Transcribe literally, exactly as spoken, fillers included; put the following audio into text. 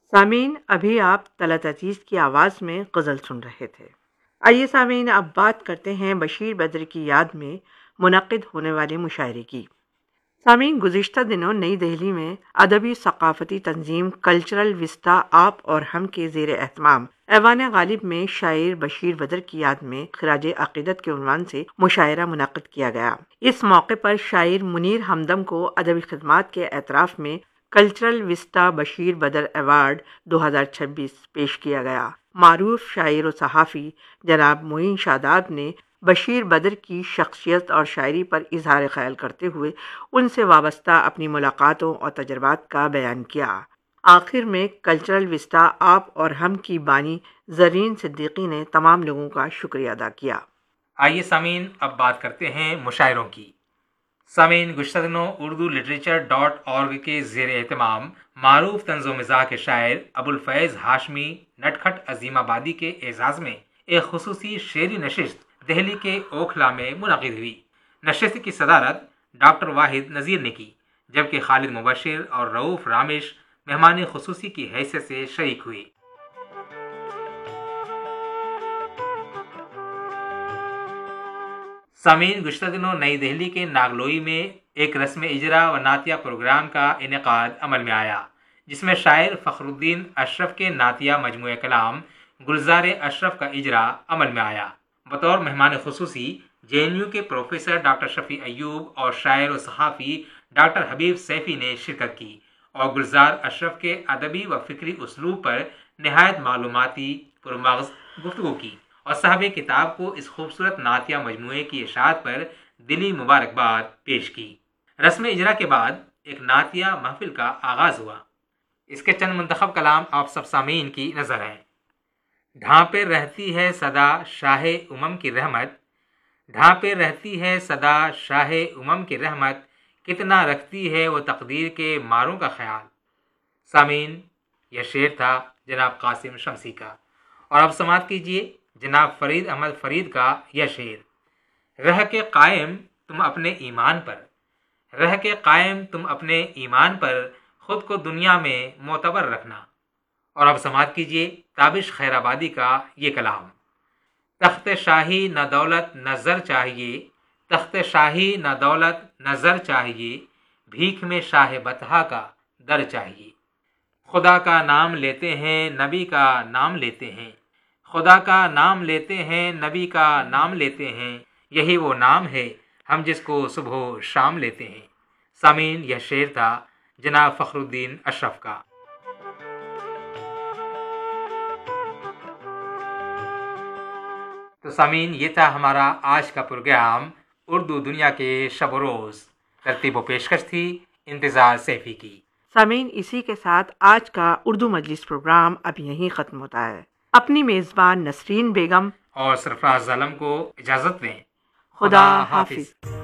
سامعین، ابھی آپ طلعت عزیز کی آواز میں غزل سن رہے تھے۔ آئیے سامعین، اب بات کرتے ہیں بشیر بدر کی یاد میں منعقد ہونے والے مشاعرے کی۔ سامعین، گزشتہ دنوں نئی دہلی میں ادبی ثقافتی تنظیم کلچرل وسطی آپ اور ہم کے زیر اہتمام ایوان غالب میں شاعر بشیر بدر کی یاد میں خراج عقیدت کے عنوان سے مشاعرہ منعقد کیا گیا۔ اس موقع پر شاعر منیر ہمدم کو ادبی خدمات کے اعتراف میں کلچرل وسطی بشیر بدر ایوارڈ دو ہزار چھبیس پیش کیا گیا۔ معروف شاعر و صحافی جناب معین شاداب نے بشیر بدر کی شخصیت اور شاعری پر اظہار خیال کرتے ہوئے ان سے وابستہ اپنی ملاقاتوں اور تجربات کا بیان کیا۔ آخر میں کلچرل وسطی آپ اور ہم کی بانی زرین صدیقی نے تمام لوگوں کا شکریہ ادا کیا۔ آئیے سامعین، اب بات کرتے ہیں مشاعروں کی۔ سامعین، گزشتہ دنوں اردو لٹریچر ڈاٹ اورگ کے زیر اہتمام معروف طنز و مزاح کے شاعر ابوالفیض ہاشمی نٹکھٹ عظیم آبادی کے اعزاز میں ایک خصوصی شعری نشست دہلی کے اوکھلا میں منعقد ہوئی۔ نشست کی صدارت ڈاکٹر واحد نذیر نے کی، جبکہ خالد مبشر اور رؤوف رامش مہمان خصوصی کی حیثیت سے شریک ہوئے۔ سامعین، گزشتہ دنوں نئی دہلی کے ناگلوئی میں ایک رسم اجرا و نعتیہ پروگرام کا انعقاد عمل میں آیا، جس میں شاعر فخر الدین اشرف کے نعتیہ مجموعہ کلام گلزار اشرف کا اجرا عمل میں آیا۔ بطور مہمان خصوصی جے این یو کے پروفیسر ڈاکٹر شفیع ایوب اور شاعر و صحافی ڈاکٹر حبیب سیفی نے شرکت کی اور گلزار اشرف کے ادبی و فکری اسلوب پر نہایت معلوماتی پرمغز گفتگو کی اور صاحب کتاب کو اس خوبصورت نعتیہ مجموعے کی اشاعت پر دلی مبارکباد پیش کی۔ رسم اجرا کے بعد ایک نعتیہ محفل کا آغاز ہوا۔ اس کے چند منتخب کلام آپ سب سامعین کی نظر ہیں۔ ڈھانپے رہتی ہے صدا شاہ امم کی رحمت، ڈھانپے رہتی ہے صدا شاہ امم کی رحمت، کتنا رکھتی ہے وہ تقدیر کے ماروں کا خیال۔ سامعین، یہ شعر تھا جناب قاسم شمسی کا، اور اب سماعت کیجیے جناب فرید احمد فرید کا یہ شعر۔ رہ کے قائم تم اپنے ایمان پر، رہ کے قائم تم اپنے ایمان پر، خود کو دنیا میں معتبر رکھنا۔ اور اب سماعت کیجیے تابش خیر آبادی کا یہ کلام۔ تخت شاہی نہ دولت نہ زر چاہیے، تخت شاہی نہ دولت نہ زر چاہیے، بھیک میں شاہ بطحا کا در چاہیے۔ خدا کا نام لیتے ہیں نبی کا نام لیتے ہیں، خدا کا نام لیتے ہیں نبی کا نام لیتے ہیں، یہی وہ نام ہے ہم جس کو صبح و شام لیتے ہیں۔ سامعین، یہ شعر تھا جناب فخر الدین اشرف کا۔ تو سامعین، یہ تھا ہمارا آج کا پروگرام اردو دنیا کے شب و روز۔ ترتیب و پیشکش تھی انتظار سیفی کی۔ سامعین، اسی کے ساتھ آج کا اردو مجلس پروگرام اب یہیں ختم ہوتا ہے۔ اپنی میزبان نسرین بیگم اور سرفراز عالم کو اجازت دیں۔ خدا حافظ۔